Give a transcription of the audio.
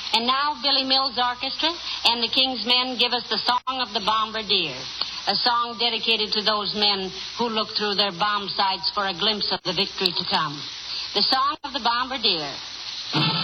And now Billy Mills Orchestra and the King's Men give us the Song of the Bombardier, a song dedicated to those men who look through their bomb sights for a glimpse of the victory to come. The Song of the Bombardier.